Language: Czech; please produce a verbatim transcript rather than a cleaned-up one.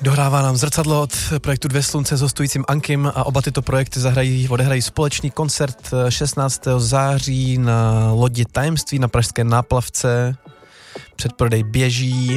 Dohrává nám zrcadlo od projektu Dvě slunce s hostujícím Ankim a oba tyto projekty zahrají, odehrají společný koncert šestnáctého září na lodi Tajemství na pražské Náplavce. Předprodej běží.